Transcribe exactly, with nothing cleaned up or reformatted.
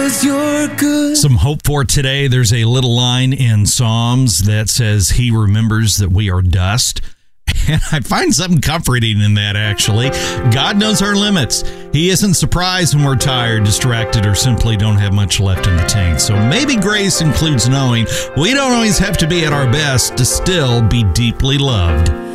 'cause you're good. Some hope for today. There's a little line in Psalms that says, he remembers that we are dust. And I find something comforting in that, actually. God knows our limits. He isn't surprised when we're tired, distracted, or simply don't have much left in the tank. So maybe grace includes knowing we don't always have to be at our best to still be deeply loved.